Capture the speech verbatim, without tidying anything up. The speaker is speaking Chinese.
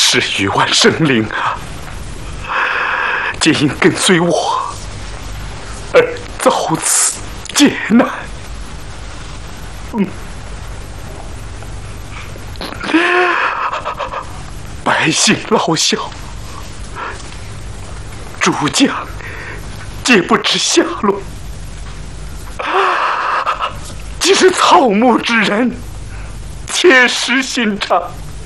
十余万生灵啊，皆因跟随我而遭此劫难。嗯，百姓老小，诸将皆不知下落。既是草木之人，切实心肠。